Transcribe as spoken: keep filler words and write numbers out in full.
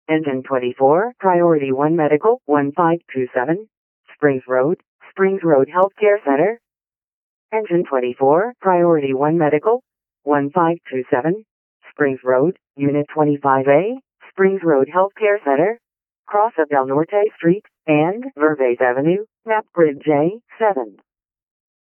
Engine twenty-four, Priority one Medical, one five two seven, Springs Road, Springs Road Healthcare Center. Engine twenty-four, Priority one Medical, one five two seven, Springs Road, Unit twenty-five A, Springs Road Healthcare Center. Cross of Del Norte Street and Vervaes Avenue, map grid J seven.